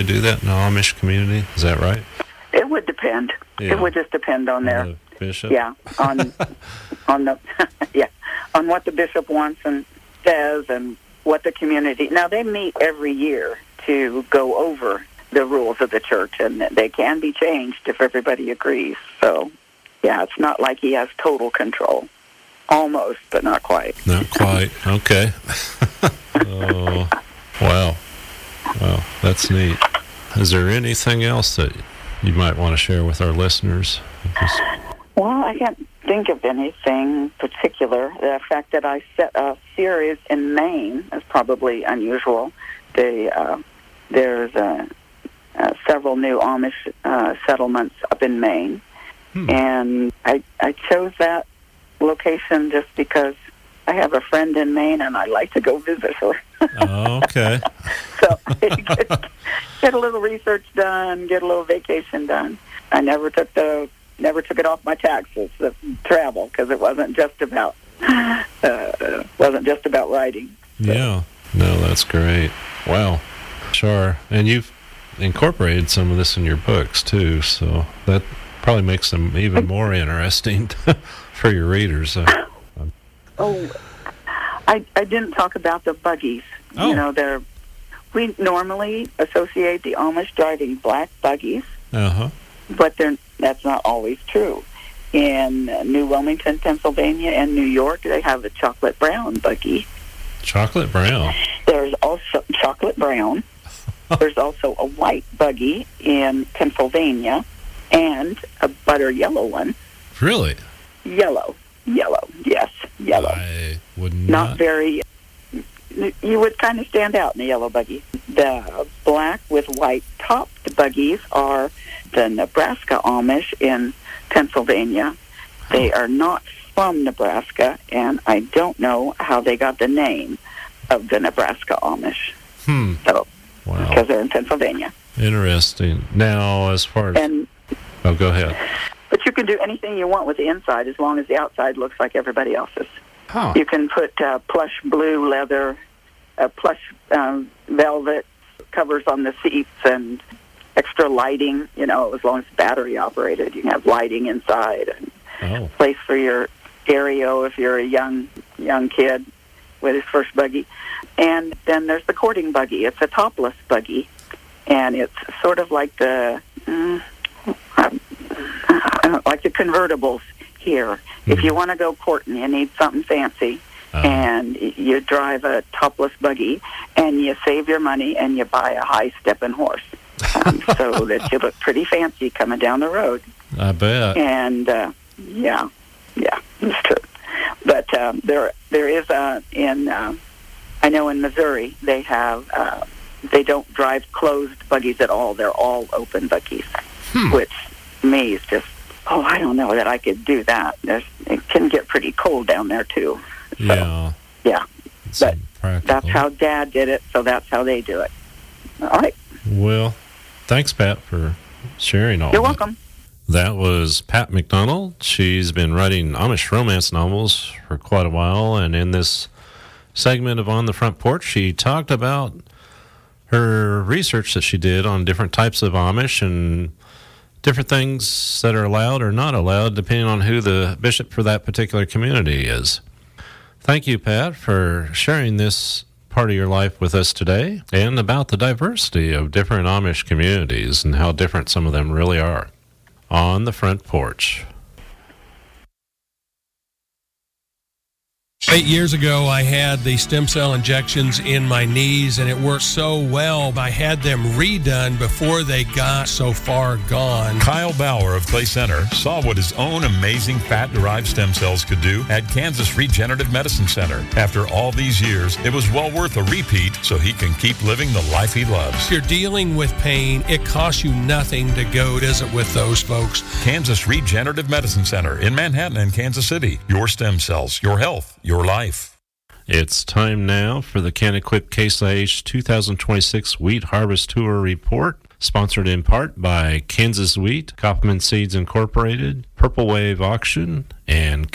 do that in an Amish community? Is that right? It would depend. Yeah. It would just depend on The bishop? Yeah, on the on what the bishop wants and says, and what the community. Now they meet every year to go over the rules of the church, and they can be changed if everybody agrees. So, yeah, it's not like he has total control. Almost, but not quite. Not quite. Okay. Oh, wow. Wow, that's neat. Is there anything else that you might want to share with our listeners? Well, I can't think of anything particular. The fact that I set a series in Maine is probably unusual. There's several new Amish settlements up in Maine, and I chose that location just because I have a friend in Maine, and I like to go visit her. Oh, okay. So get a little research done, get a little vacation done. I never took it off my taxes, the travel, because it wasn't just about writing. So. Yeah. No, that's great. Wow. Sure. And you've incorporated some of this in your books too, so that probably makes them even more interesting for your readers. I didn't talk about the buggies. Oh. You know, we normally associate the Amish driving black buggies, but that's not always true. In New Wilmington, Pennsylvania, and New York, they have a chocolate brown buggy. Chocolate brown? There's also chocolate brown. There's also a white buggy in Pennsylvania, and a butter yellow one. Really? Yellow, yes, yellow. I would Not very. You would kind of stand out in the yellow buggy. The black with white topped buggies are the Nebraska Amish in Pennsylvania. They are not from Nebraska, and I don't know how they got the name of the Nebraska Amish. So, wow. Because they're in Pennsylvania. Interesting. Now, as far as... Oh, go ahead. But you can do anything you want with the inside as long as the outside looks like everybody else's. Huh. You can put plush blue leather, plush velvet covers on the seats, and extra lighting, you know, as long as it's battery operated. You can have lighting inside, and place for your stereo if you're a young kid with his first buggy. And then there's the courting buggy. It's a topless buggy, and it's sort of like the convertibles here. If you want to go courting, you need something fancy, and you drive a topless buggy, and you save your money, and you buy a high-stepping horse, so that you look pretty fancy coming down the road. I bet. And, yeah, it's true. But there is I know in Missouri, they have, they don't drive closed buggies at all. They're all open buggies, which to me is just, I don't know that I could do that. It can get pretty cold down there, too. So, yeah. But that's how Dad did it, so that's how they do it. All right. Well, thanks, Pat, for sharing all You're welcome. That was Pat McDonald. She's been writing Amish romance novels for quite a while, and in this segment of On the Front Porch, she talked about her research that she did on different types of Amish and different things that are allowed or not allowed, depending on who the bishop for that particular community is. Thank you, Pat, for sharing this part of your life with us today and about the diversity of different Amish communities and how different some of them really are. On the Front Porch. 8 years ago, I had the stem cell injections in my knees, and it worked so well. I had them redone before they got so far gone. Kyle Bauer of Clay Center saw what his own amazing fat-derived stem cells could do at Kansas Regenerative Medicine Center. After all these years, it was well worth a repeat so he can keep living the life he loves. If you're dealing with pain, it costs you nothing to go visit with those folks. Kansas Regenerative Medicine Center in Manhattan and Kansas City. Your stem cells, your health, your life. It's time now for the Can-Equip Case IH 2026 Wheat Harvest Tour Report, sponsored in part by Kansas Wheat, Kaufman Seeds Incorporated, Purple Wave Auction, and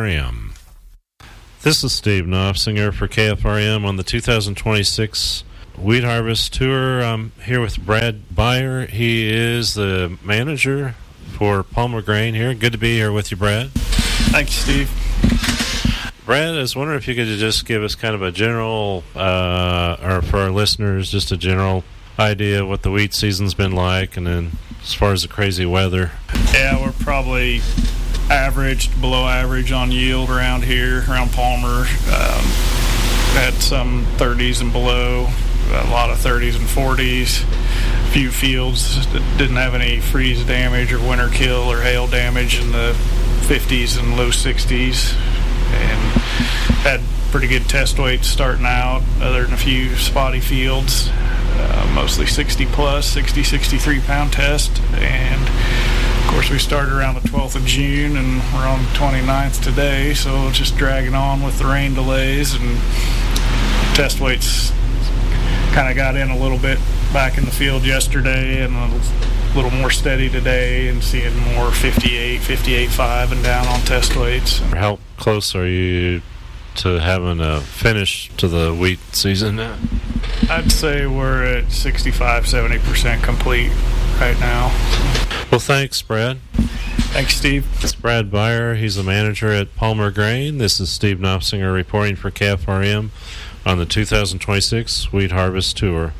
KFRM. This is Steve Knopfsinger for KFRM on the 2026 Wheat Harvest Tour. I'm here with Brad Beyer. He is the manager for Palmer Grain here. Good to be here with you, Brad. Thank you, Steve. Brad, I was wondering if you could just give us kind of a general, or for our listeners, just a general idea of what the wheat season's been like, and then as far as the crazy weather. Yeah, we're probably below average on yield around here, around Palmer. Had some 30s and below, a lot of 30s and 40s. A few fields that didn't have any freeze damage or winter kill or hail damage in the 50s and low 60s. And had pretty good test weights starting out, other than a few spotty fields. Mostly 60 plus, 60, 63 pound test. And of course we started around the 12th of June and we're on the 29th today, so it's just dragging on with the rain delays, and test weights kind of got in a little bit back in the field yesterday and a little more steady today, and seeing more 58, 58.5 and down on test weights. How close are you to having a finish to the wheat season now? I'd say we're at 65, 70% complete right now. Well, thanks, Brad. Thanks, Steve. It's Brad Beyer. He's the manager at Palmer Grain. This is Steve Knopfsinger reporting for KFRM on the 2026 Wheat Harvest Tour.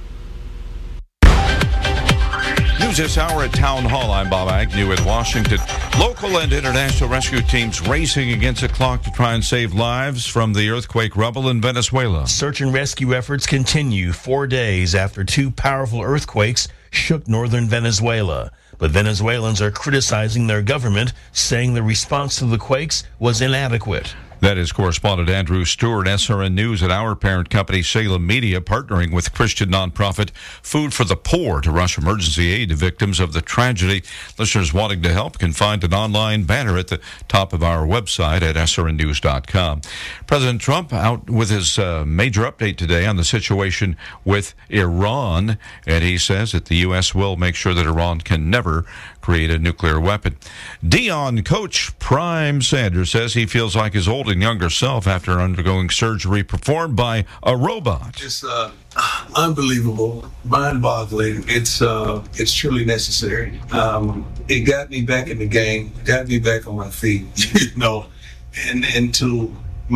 News this hour at Town Hall. I'm Bob Agnew in Washington. Local and international rescue teams racing against the clock to try and save lives from the earthquake rubble in Venezuela. Search and rescue efforts continue 4 days after two powerful earthquakes shook northern Venezuela. But Venezuelans are criticizing their government, saying the response to the quakes was inadequate. That is correspondent Andrew Stewart, SRN News, and our parent company Salem Media, partnering with Christian nonprofit Food for the Poor to rush emergency aid to victims of the tragedy. Listeners wanting to help can find an online banner at the top of our website at srnnews.com. President Trump out with his major update today on the situation with Iran, and he says that the U.S. will make sure that Iran can never create a nuclear weapon. Dion coach Prime Sanders says he feels like his old and younger self after undergoing surgery performed by a robot. It's unbelievable, mind-boggling. It's truly necessary. It got me back in the game, got me back on my feet, and into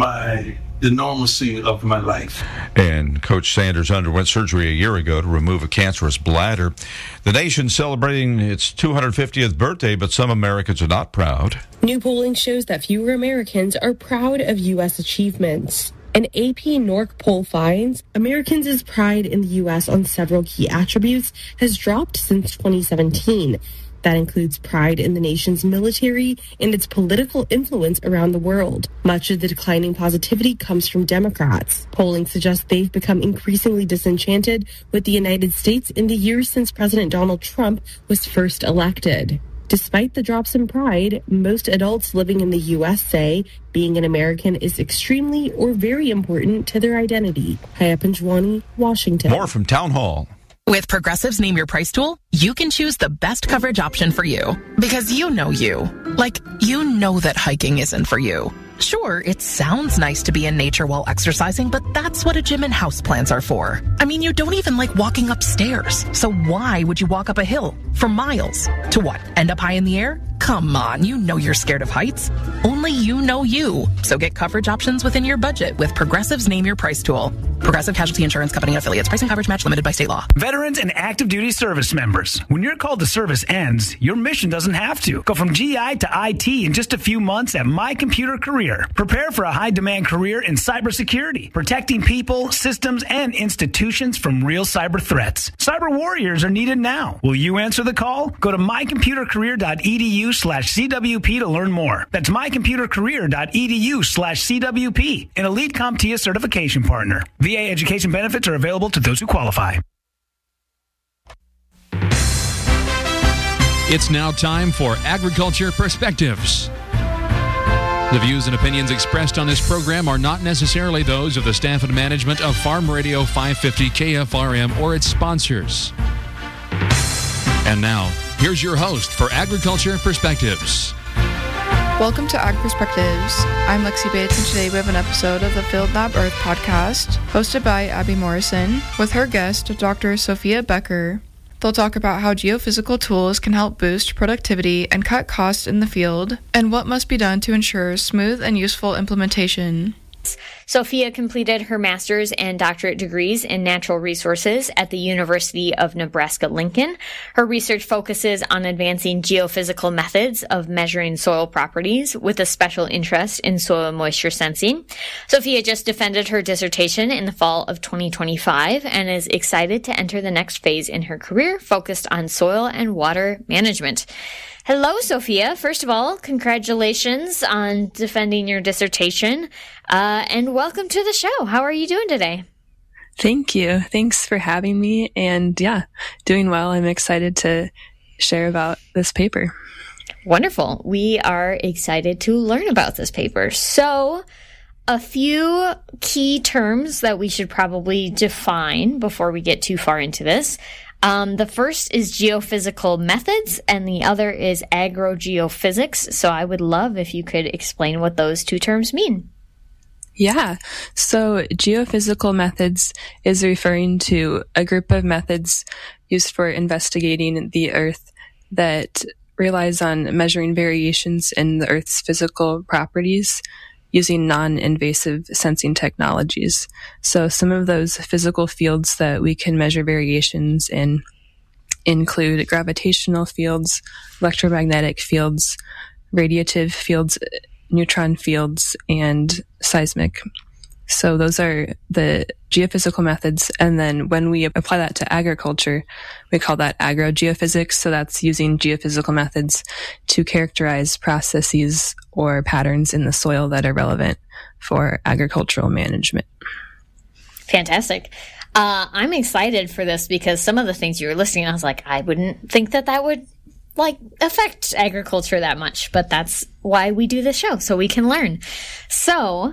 the normalcy of my life. And Coach Sanders underwent surgery a year ago to remove a cancerous bladder. The nation's celebrating its 250th birthday, but some Americans are not proud. New polling shows that fewer Americans are proud of U.S. achievements. An AP NORC poll finds Americans' pride in the U.S. on several key attributes has dropped since 2017. That includes pride in the nation's military and its political influence around the world. Much of the declining positivity comes from Democrats. Polling suggests they've become increasingly disenchanted with the United States in the years since President Donald Trump was first elected. Despite the drops in pride, most adults living in the U.S. say being an American is extremely or very important to their identity. Haya Panjwani, Washington. More from Town Hall. With Progressive's Name Your Price tool, you can choose the best coverage option for you. Because you know you. Like, you know that hiking isn't for you. Sure, it sounds nice to be in nature while exercising, but that's what a gym and houseplants are for. I mean, you don't even like walking upstairs. So why would you walk up a hill for miles? To what, end up high in the air? Come on, you know you're scared of heights. Only you know you. So get coverage options within your budget with Progressive's Name Your Price tool. Progressive Casualty Insurance Company and affiliates. Price and coverage match limited by state law. Veterans and active duty service members. When your call to service ends, your mission doesn't have to. Go from GI to IT in just a few months at My Computer Career. Prepare for a high-demand career in cybersecurity, protecting people, systems, and institutions from real cyber threats. Cyber warriors are needed now. Will you answer the call? Go to mycomputercareer.edu/CWP to learn more. That's mycomputercareer.edu/CWP, an elite CompTIA certification partner. VA education benefits are available to those who qualify. It's now time for Agriculture Perspectives. The views and opinions expressed on this program are not necessarily those of the staff and management of Farm Radio 550 KFRM or its sponsors. And now, here's your host for Agriculture Perspectives. Welcome to Ag Perspectives. I'm Lexi Bates, and today we have an episode of the Field Lab Earth podcast, hosted by Abby Morrison, with her guest, Dr. Sophia Becker. They'll talk about how geophysical tools can help boost productivity and cut costs in the field, and what must be done to ensure smooth and useful implementation. Sophia completed her master's and doctorate degrees in natural resources at the University of Nebraska-Lincoln. Her research focuses on advancing geophysical methods of measuring soil properties with a special interest in soil moisture sensing. Sophia just defended her dissertation in the fall of 2025 and is excited to enter the next phase in her career focused on soil and water management. Hello, Sophia. First of all, congratulations on defending your dissertation, and welcome to the show. How are you doing today? Thank you. Thanks for having me. And yeah, doing well. I'm excited to share about this paper. Wonderful. We are excited to learn about this paper. So, a few key terms that we should probably define before we get too far into this. The first is geophysical methods, and the other is agrogeophysics. So I would love if you could explain what those two terms mean. Yeah. So geophysical methods is referring to a group of methods used for investigating the Earth that relies on measuring variations in the Earth's physical properties using non-invasive sensing technologies. So some of those physical fields that we can measure variations in include gravitational fields, electromagnetic fields, radiative fields, neutron fields, and seismic. So those are the geophysical methods. And then when we apply that to agriculture, we call that agrogeophysics. So that's using geophysical methods to characterize processes or patterns in the soil that are relevant for agricultural management. Fantastic. I'm excited for this because some of the things you were listing, I was like, I wouldn't think that would affect agriculture that much, but that's why we do this show, so we can learn. So,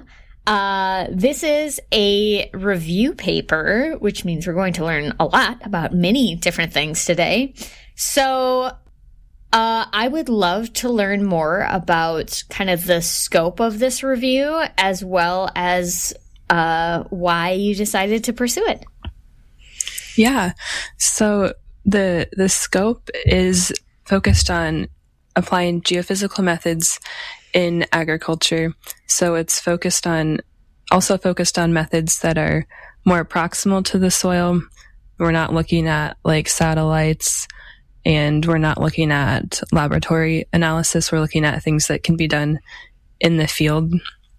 this is a review paper, which means we're going to learn a lot about many different things today. So, I would love to learn more about kind of the scope of this review, as well as why you decided to pursue it. Yeah. So the scope is focused on applying geophysical methods in agriculture. So it's also focused on methods that are more proximal to the soil. We're not looking at like satellites, and we're not looking at laboratory analysis. We're looking at things that can be done in the field.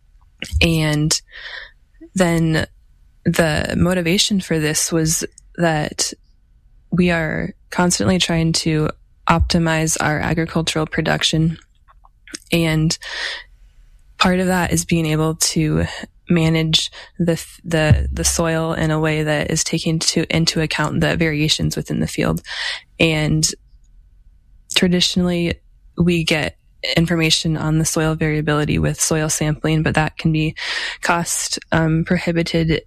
And then the motivation for this was that we are constantly trying to optimize our agricultural production. And part of that is being able to manage the soil in a way that is taking into account the variations within the field. And traditionally, we get information on the soil variability with soil sampling, but that can be cost prohibitive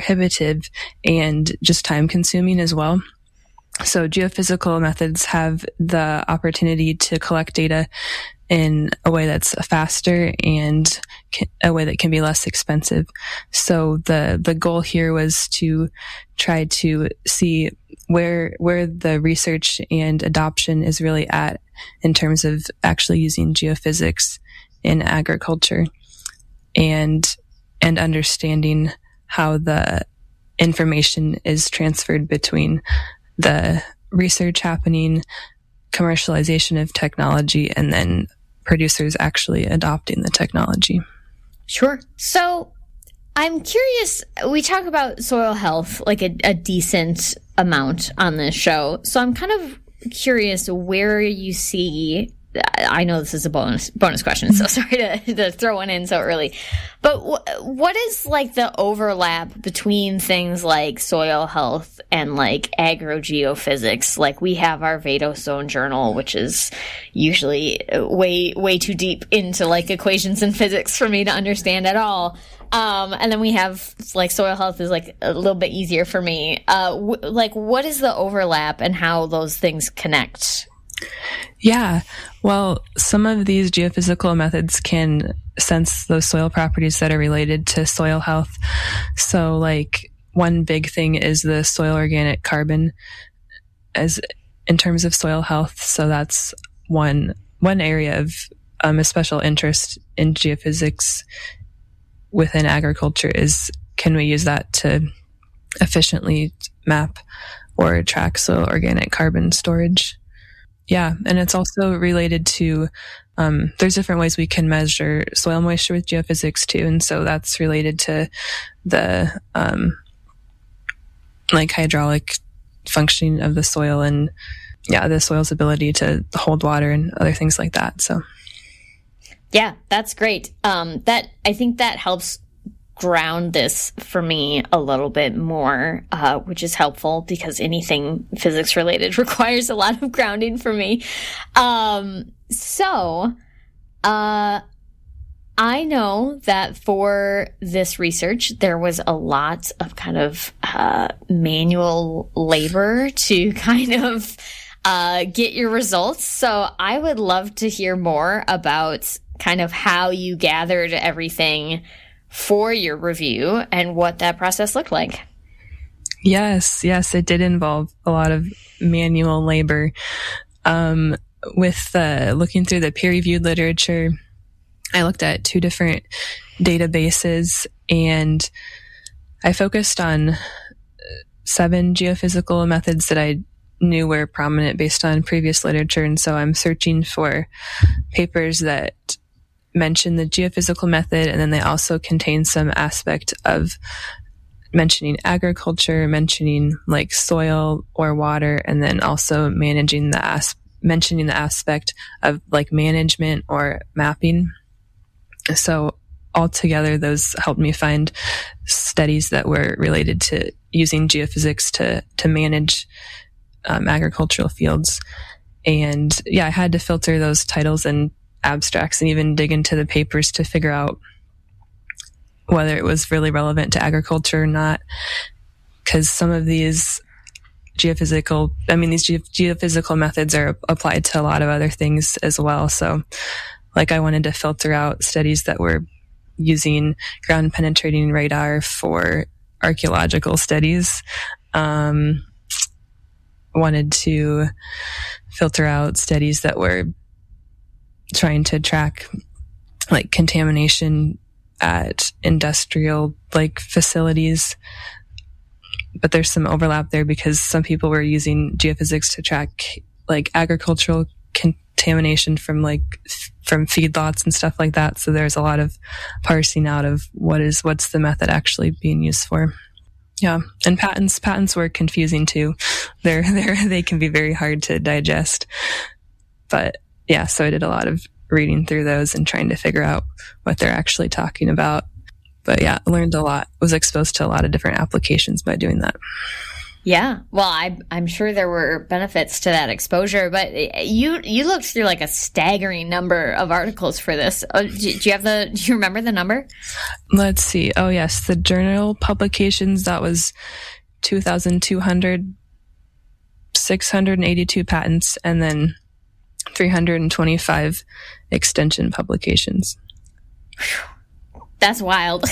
and just time consuming as well. So geophysical methods have the opportunity to collect data in a way that's faster and a way that can be less expensive. So the goal here was to try to see where the research and adoption is really at in terms of actually using geophysics in agriculture, and understanding how the information is transferred between the research happening, commercialization of technology, and then producers actually adopting the technology. Sure. So I'm curious, we talk about soil health like a decent amount on this show. So I'm kind of curious where you see, I know this is a bonus question, so sorry to throw one in so early. But what is like the overlap between things like soil health and like agrogeophysics? Like we have our Vadostone journal, which is usually way too deep into like equations and physics for me to understand at all. And then we have like soil health is like a little bit easier for me. Like what is the overlap and how those things connect? Yeah, well, some of these geophysical methods can sense those soil properties that are related to soil health. So, like, one big thing is the soil organic carbon as in terms of soil health. So that's one area of a special interest in geophysics within agriculture is, can we use that to efficiently map or track soil organic carbon storage? Yeah, and it's also related to, there's different ways we can measure soil moisture with geophysics too, and so that's related to the like hydraulic functioning of the soil and the soil's ability to hold water and other things like that. So yeah, that's great. I think that helps ground this for me a little bit more, which is helpful because anything physics related requires a lot of grounding for me. So I know that for this research, there was a lot of kind of manual labor to kind of get your results. So I would love to hear more about kind of how you gathered everything for your review and what that process looked like. Yes, it did involve a lot of manual labor. With looking through the peer-reviewed literature, I looked at 2 different databases, and I focused on 7 geophysical methods that I knew were prominent based on previous literature. And so I'm searching for papers that mention the geophysical method, and then they also contain some aspect of mentioning agriculture, mentioning like soil or water, and then also mentioning the aspect of like management or mapping. So altogether, those helped me find studies that were related to using geophysics to manage agricultural fields. And yeah, I had to filter those titles and abstracts and even dig into the papers to figure out whether it was really relevant to agriculture or not. Because some of these geophysical methods are applied to a lot of other things as well. So like I wanted to filter out studies that were using ground penetrating radar for archaeological studies. Wanted to filter out studies that were trying to track like contamination at industrial like facilities. But there's some overlap there because some people were using geophysics to track like agricultural contamination from feedlots and stuff like that. So there's a lot of parsing out of what's the method actually being used for. Yeah. And patents were confusing too. They can be very hard to digest. But yeah, so I did a lot of reading through those and trying to figure out what they're actually talking about. But yeah, I learned a lot, was exposed to a lot of different applications by doing that. Yeah, well, I'm sure there were benefits to that exposure, but you looked through like a staggering number of articles for this. Do you remember the number? Let's see. Oh yes, the journal publications, that was 2,200, 682 patents, and then 325 extension publications. That's wild.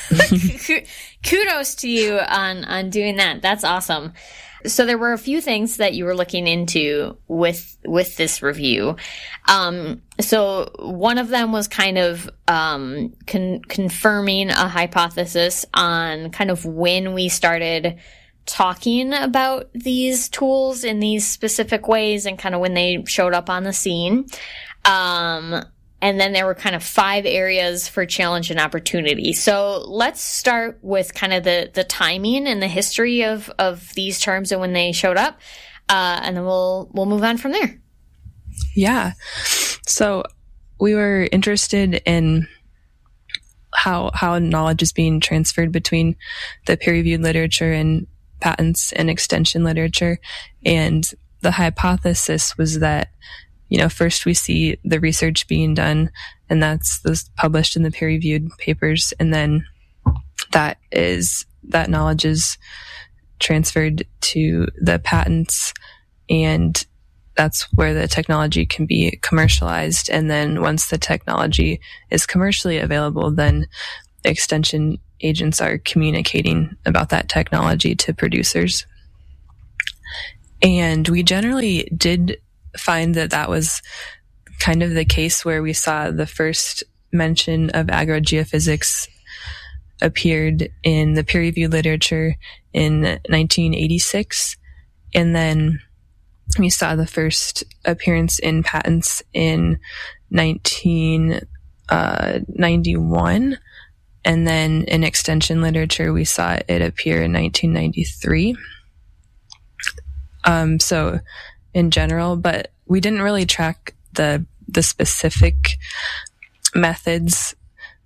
Kudos to you on doing that. That's awesome. So there were a few things that you were looking into with this review. So one of them was kind of confirming a hypothesis on kind of when we started talking about these tools in these specific ways and kind of when they showed up on the scene. And then there were kind of 5 areas for challenge and opportunity. So let's start with kind of the timing and the history of these terms and when they showed up. And then we'll move on from there. Yeah. So we were interested in how knowledge is being transferred between the peer-reviewed literature and patents and extension literature. And the hypothesis was that, first we see the research being done, and that's published in the peer-reviewed papers, and then that knowledge is transferred to the patents, and that's where the technology can be commercialized. And then once the technology is commercially available, then extension agents are communicating about that technology to producers. And we generally did find that that was kind of the case where we saw the first mention of agrogeophysics appeared in the peer-reviewed literature in 1986. And then we saw the first appearance in patents in 1991. And then in extension literature, we saw it appear in 1993. So in general, but we didn't really track the specific methods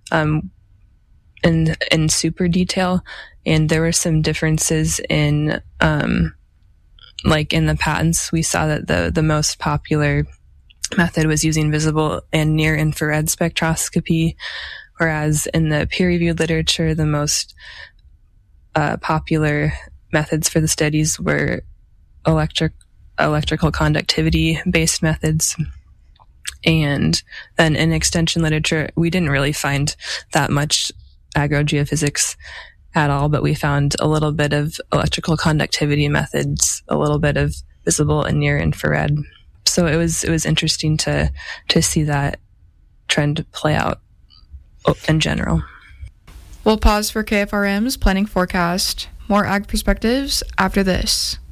in super detail. And there were some differences in like in the patents. We saw that the most popular method was using visible and near infrared spectroscopy, whereas in the peer-reviewed literature, the most popular methods for the studies were electrical conductivity-based methods. And then in extension literature, we didn't really find that much agrogeophysics at all, but we found a little bit of electrical conductivity methods, a little bit of visible and near infrared. So it was interesting to see that trend play out in general. We'll pause for KFRM's planning forecast. More ag perspectives after this.